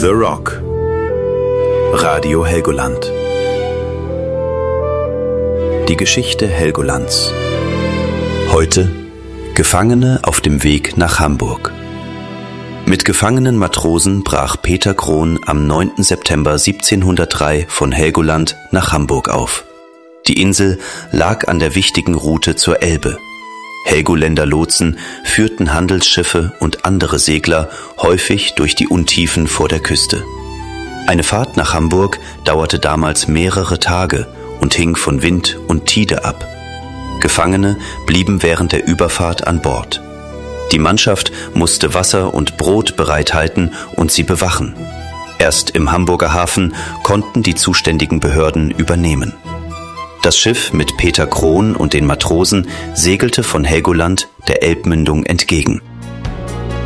The Rock. Radio Helgoland. Die Geschichte Helgolands. Heute Gefangene auf dem Weg nach Hamburg. Mit gefangenen Matrosen brach Peter Krohn am 9. September 1703 von Helgoland nach Hamburg auf. Die Insel lag an der wichtigen Route zur Elbe. Helgoländer Lotsen führten Handelsschiffe und andere Segler häufig durch die Untiefen vor der Küste. Eine Fahrt nach Hamburg dauerte damals mehrere Tage und hing von Wind und Tide ab. Gefangene blieben während der Überfahrt an Bord. Die Mannschaft musste Wasser und Brot bereithalten und sie bewachen. Erst im Hamburger Hafen konnten die zuständigen Behörden übernehmen. Das Schiff mit Peter Krohn und den Matrosen segelte von Helgoland der Elbmündung entgegen.